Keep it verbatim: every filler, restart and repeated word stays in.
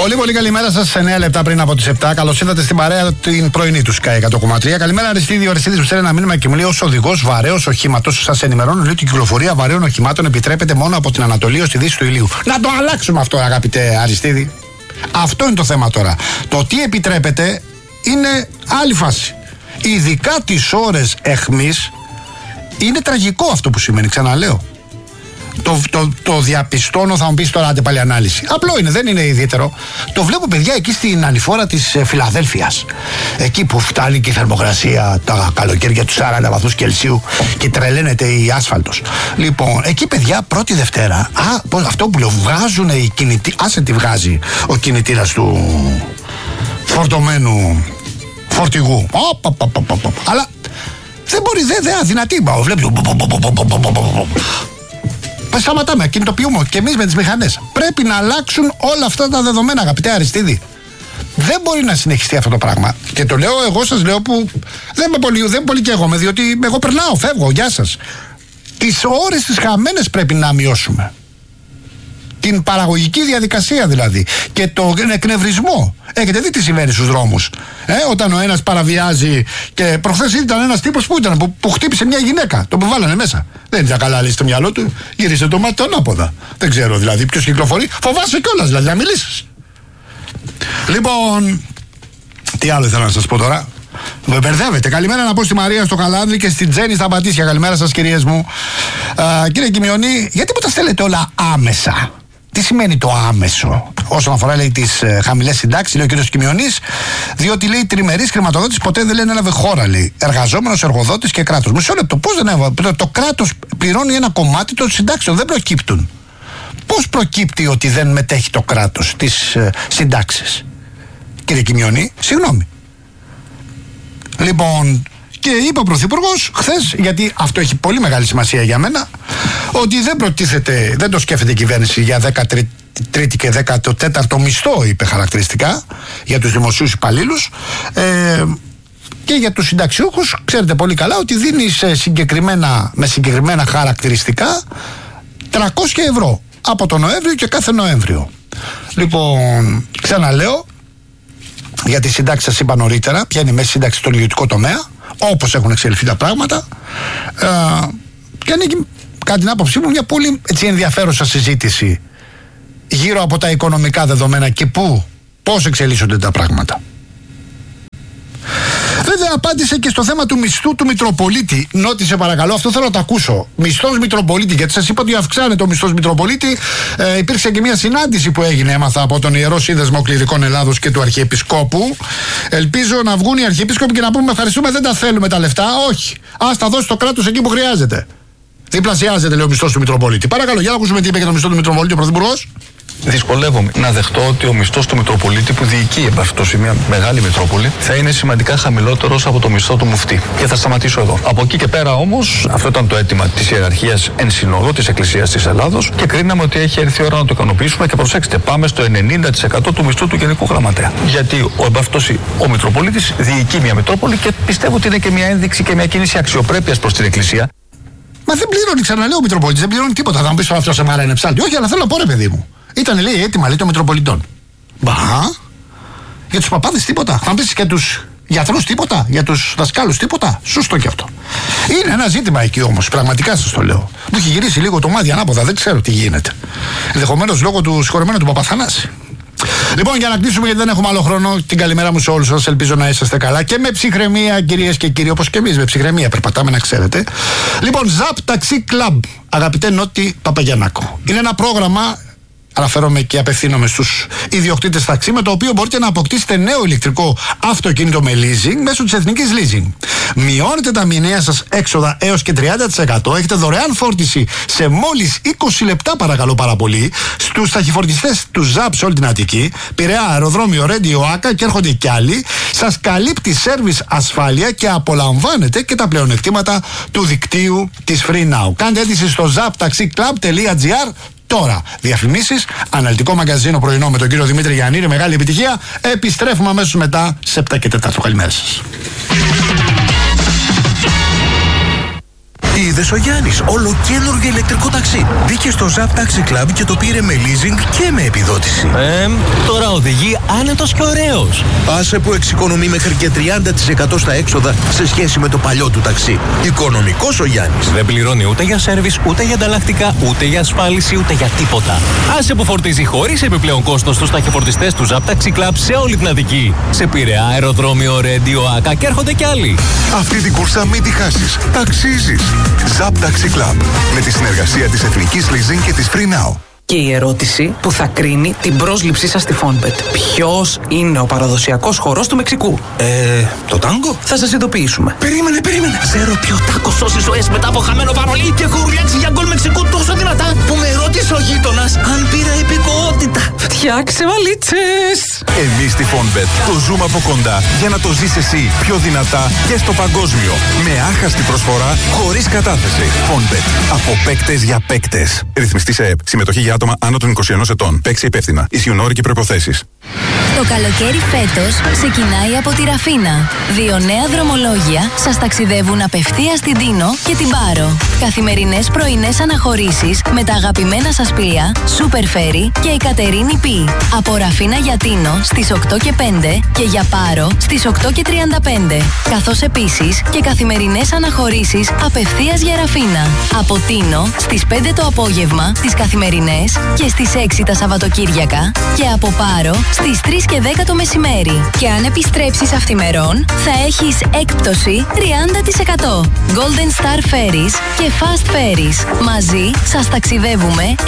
Πολύ πολύ καλημέρα σας. εννέα λεπτά πριν από τις επτά. Καλώς ήρθατε στην παρέα την πρωινή του Sky εκατό κόμμα τρία. Καλημέρα, Αριστίδη. Ο Αριστίδης μου στέλνει ένα μήνυμα και μου λέει: ως οδηγός βαρέως οχήματος, σας ενημερώνω ότι η κυκλοφορία βαρέων οχημάτων επιτρέπεται μόνο από την Ανατολή ως τη Δύση του ηλίου. Να το αλλάξουμε αυτό, αγαπητέ Αριστίδη. Αυτό είναι το θέμα τώρα. Το τι επιτρέπεται είναι άλλη φάση. Ειδικά τις ώρες εχμής είναι τραγικό αυτό που σημαίνει, ξαναλέω. Το, το, το διαπιστώνω, θα μου πεις τώρα άντε πάλι ανάλυση. Απλό είναι, δεν είναι ιδιαίτερο. Το βλέπω, παιδιά, εκεί στην ανηφόρα της ε, Φιλαδέλφειας. Εκεί που φτάνει και η θερμοκρασία τα καλοκαίρια του σαράντα βαθμούς Κελσίου και τρελαίνεται η άσφαλτος. Λοιπόν, εκεί, παιδιά, πρώτη Δευτέρα, α, πώς, αυτό που λέω, βγάζουν οι κινητή, άσε τι βγάζει ο κινητήρας του φορτωμένου φορτηγού. Οπ, οπ, οπ, οπ, οπ. Αλλά δεν μπορεί, δεν δε, αδυνατή. Μα βλέπει. Σταματάμε, κινητοποιούμε και εμείς με τις μηχανές. Πρέπει να αλλάξουν όλα αυτά τα δεδομένα, αγαπητέ Αριστίδη. Δεν μπορεί να συνεχιστεί αυτό το πράγμα. Και το λέω, εγώ σας λέω που δεν με πολύ, δεν πολύ καίγομαι, διότι εγώ περνάω, φεύγω, γεια σας. Τις ώρες τις χαμένες πρέπει να μειώσουμε. Την παραγωγική διαδικασία δηλαδή. Και τον εκνευρισμό. Έχετε δει τι συμβαίνει στους δρόμους. Ε, όταν ο ένας παραβιάζει. Και προχθές ήταν ένας τύπος που ήταν, που, που χτύπησε μια γυναίκα. Τον που βάλανε μέσα. Δεν ήταν καλά, λέει στο μυαλό του. Γύρισε το μάτι τον άποδα. Δεν ξέρω δηλαδή ποιος κυκλοφορεί. Φοβάσαι κιόλας δηλαδή να μιλήσεις. Λοιπόν, τι άλλο ήθελα να σας πω τώρα. Με μπερδεύετε. Καλημέρα να πω στη Μαρία στο Καλάνδρη και στην Τζέννη στα Πατήσια. Καλημέρα σας, κυρίες μου. Α, κύριε Κιμιονή, γιατί που τα στέλνετε όλα άμεσα? Τι σημαίνει το άμεσο όσον αφορά, λέει, τις ε, χαμηλές συντάξεις, λέει ο κ. Κιμιονής, διότι, λέει, τριμερής χρηματοδότης ποτέ δεν, λέει, έλαβε χώρα, λέει. Εργαζόμενος, εργοδότης και κράτος. Μισό λεπτό, πώς δεν έβαλε? Το, το κράτος πληρώνει ένα κομμάτι των συντάξεων, δεν προκύπτουν. Πώς προκύπτει ότι δεν μετέχει το κράτος στις ε, συντάξεις, κύριε Κιμιονή? Συγγνώμη. Λοιπόν, και είπε ο Πρωθυπουργός χθες, γιατί αυτό έχει πολύ μεγάλη σημασία για μένα, ότι δεν προτίθεται, δεν το σκέφτεται η κυβέρνηση για δεκατρίτο και δέκατο τέταρτο μισθό, είπε χαρακτηριστικά, για τους δημοσίους υπαλλήλους. Ε, και για τους συνταξιούχους, ξέρετε πολύ καλά ότι δίνει σε συγκεκριμένα, με συγκεκριμένα χαρακτηριστικά τριακόσια ευρώ από τον Νοέμβριο και κάθε Νοέμβριο. Λοιπόν, ξαναλέω, για τη συντάξη σας είπα νωρίτερα, ποια είναι η μέση σύνταξη στον ιδιωτικό τομέα, όπως έχουν εξελιχθεί τα πράγματα, ε, και ανοίγει, κατά την άποψή μου, μια πολύ, έτσι, ενδιαφέρουσα συζήτηση γύρω από τα οικονομικά δεδομένα και πού, πώς εξελίσσονται τα πράγματα. Βέβαια, απάντησε και στο θέμα του μισθού του Μητροπολίτη. Νότισε, παρακαλώ, αυτό θέλω να το ακούσω. Μισθός Μητροπολίτη, γιατί σας είπα ότι αυξάνεται ο μισθός Μητροπολίτη. Ε, υπήρξε και μια συνάντηση που έγινε, έμαθα, από τον Ιερό Σύνδεσμο Κληρικών Ελλάδος και του Αρχιεπισκόπου. Ελπίζω να βγουν οι Αρχιεπίσκοποι και να πούμε ευχαριστούμε, δεν τα θέλουμε τα λεφτά. Όχι. Ας τα δώσει το κράτος εκεί που χρειάζεται. Διπλασιάζεται, λέει, ο μισθός του Μητροπολίτη. Παρακαλώ, για να ακούσουμε τι είπε για το μισθό του Μητροπολίτη ο Πρωθυπουργός. Δυσκολεύομαι να δεχτώ ότι ο μισθός του Μητροπολίτη, που διοικεί εν πάση μια μεγάλη Μητρόπολη, θα είναι σημαντικά χαμηλότερος από το μισθό του μουφτή. Και θα σταματήσω εδώ. Από εκεί και πέρα όμως, αυτό ήταν το αίτημα της ιεραρχίας εν συνόδο της Εκκλησίας της Ελλάδος και κρίναμε ότι έχει έρθει η ώρα να το ικανοποιήσουμε. Και προσέξτε, πάμε στο ενενήντα τοις εκατό του μισθού του Γενικού Γραμματέα. Γιατί ο, ο Μητροπολίτης διοικεί μια Μητρόπολη και πιστεύω ότι είναι και μια ένδειξη και μια κίνηση αξιοπρέπειας προς την Εκκλησία. Μα δεν πληρώνει, ξαναλέω, ο Μητροπολίτης, δεν πληρώνει τίποτα. Θα μου πεις αυτό σε μάρα είναι ψάλτη. Όχι, αλλά θέλω να πω, ρε παιδί μου. Ήταν, λέει, έτοιμα, λέει, των Μητροπολιτών. Μπα, για τους παπάδες τίποτα. Θα πεις και τους γιατρούς τίποτα, για τους δασκάλους τίποτα. Σωστό και αυτό. Είναι ένα ζήτημα εκεί όμως, πραγματικά σας το λέω. Μου έχει γυρίσει λίγο το μάτι ανάποδα, δεν ξέρω τι γίνεται. Ενδεχομένως λόγω του συγχωρεμένου του Παπαθανάση. Λοιπόν, για να κλείσουμε, γιατί δεν έχουμε άλλο χρόνο, την καλημέρα μου σε όλους σας. Ελπίζω να είσαστε καλά και με ψυχραιμία, κυρίες και κύριοι, όπως και εμείς με ψυχραιμία περπατάμε, να ξέρετε. Λοιπόν, Zap Taxi Club, αγαπητέ Νότι Παπαγιαννάκο. Είναι ένα πρόγραμμα, αναφέρομαι και απευθύνομαι στους ιδιοκτήτες ταξί, με το οποίο μπορείτε να αποκτήσετε νέο ηλεκτρικό αυτοκίνητο με leasing μέσω της Εθνικής Leasing. Μειώνετε τα μηνιαία σας έξοδα έως και τριάντα τοις εκατό, έχετε δωρεάν φόρτιση σε μόλις είκοσι λεπτά, παρακαλώ πάρα πολύ, στους ταχυφορτιστές του Zap σε όλη την Αττική, Πειραιά, Αεροδρόμιο, Ρέντιο, Άκα και έρχονται κι άλλοι. Σας καλύπτει σέρβις ασφάλεια και απολαμβάνετε και τα πλεονεκτήματα του δικτύου της FreeNow. Κάντε αίτηση στο zap taxi club τελεία gr τώρα. Διαφημίσεις, αναλυτικό μαγκαζίνο πρωινό με τον κύριο Δημήτρη Γιαννήρη, μεγάλη επιτυχία. Επιστρέφουμε αμέσως μετά σε επτά και τέσσερα. Καλημέρα σας. Τι είδες ο Γιάννης? Ολοκαίνουργιο ηλεκτρικό ταξί. Μπήκε στο Zap Taxi Club και το πήρε με leasing και με επιδότηση. Ε, τώρα οδηγεί άνετος και ωραίος. Άσε που εξοικονομεί μέχρι και τριάντα τοις εκατό στα έξοδα σε σχέση με το παλιό του ταξί. Οικονομικός ο Γιάννης. Δεν πληρώνει ούτε για σέρβις, ούτε για ανταλλακτικά, ούτε για ασφάλιση, ούτε για τίποτα. Άσε που φορτίζει χωρίς επιπλέον κόστος στους ταχυφορτιστές του Zap Taxi Club σε όλη την Αττική. Σε Πειραιά, αεροδρόμιο, Ρέντιο, Άκα και έρχονται κι άλλοι. Αυτή την κούρσα μην τη χάσεις. Ταξίζεις. Zap Taxi Club. Με τη συνεργασία της Εθνικής Leasing και της Free Now. Και η ερώτηση που θα κρίνει την πρόσληψή σας στη Fonbet. Ποιος είναι ο παραδοσιακός χορός του Μεξικού? Ε, το τάγκο? Θα σας ειδοποιήσουμε. Περίμενε, περίμενε. Ξέρω ποιο τάκο σώσει ζωές μετά από χαμένο παρολί και έχω ουρλιάξει για γκολ Μεξικού τόσο δυνατά που με ρώτησε ο γείτονας αν πήρα υπηκοότητα. Φτιάξε βαλίτσες. Εμείς στη Fonbet το ζούμε από κοντά για να το ζεις εσύ πιο δυνατά και στο παγκόσμιο. Με άχαστη προσφορά, χωρίς κατάθεση. Fonbet. Από παίκτες για παίκτες. Ρυθμιστή σε ΕΠ. Συμμετοχή για άτομα άνω των είκοσι ενός ετών. Παίξε υπεύθυνα. Ισχύουν όροι και προϋποθέσεις. Το καλοκαίρι φέτος ξεκινάει από τη Ραφίνα. Δύο νέα δρομολόγια σας ταξιδεύουν απευθείας στην Τίνο και την Πάρο. Καθημερινές πρωινές αναχωρήσεις με τα αγαπημένα σας πλοία Super Ferry και η Κατερίνη Π. Από Ραφίνα για Τίνο στις οκτώ και πέντε και για Πάρο στις οκτώ και τριάντα πέντε. Καθώς επίσης και καθημερινές αναχωρήσεις απευθείας για Ραφίνα. Από Τίνο στις πέντε το απόγευμα τις καθημερινές και στις έξι τα Σαββατοκύριακα και από Πάρο στις τρεις και δέκα το μεσημέρι. Και αν επιστρέψεις αυθημερών, θα έχεις έκπτωση τριάντα τοις εκατό. Golden Star Ferries και Fast Ferries. Μαζί σας ταξιδεύουμε